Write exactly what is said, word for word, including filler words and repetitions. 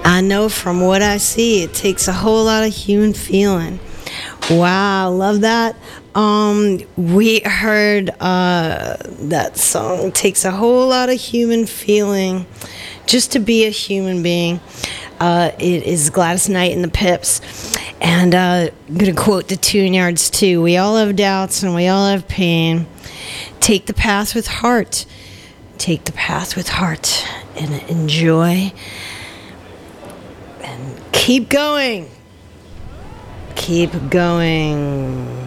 I know from what I see, it takes a whole lot of human feeling. Wow, love that. Um, we heard uh, that song, Takes a Whole Lot of Human Feeling just to be a human being. Uh, it is Gladys Knight and the Pips. And uh, I'm going to quote the Tune Yards too. We all have doubts and we all have pain. Take the path with heart. Take the path with heart and enjoy. And keep going. Keep going.